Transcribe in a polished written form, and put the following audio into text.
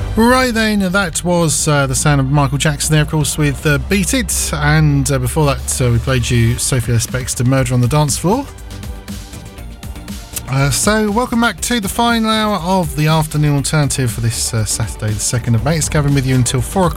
Right then, that was the sound of Michael Jackson there, of course, with Beat It. And before that, we played you Sophie Ellis-Bextor, Murder on the Dance Floor. So, welcome back to the final hour of the afternoon alternative for this Saturday, the 2nd of May. It's Gavin with you until 4 o'clock.